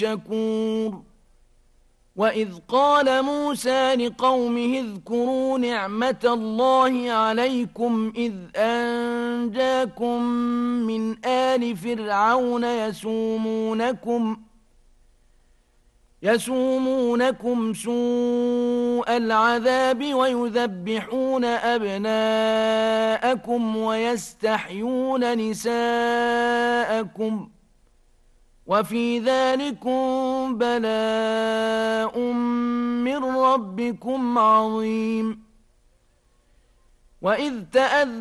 شكور. وإذ قال موسى لقومه اذكروا نعمة الله عليكم إذ أنجاكم من آل فرعون يسومونكم سوء العذاب ويذبحون أبناءكم ويستحيون نساءكم وفي ذلكم بلاء من ربكم عظيم. وإذ تأذن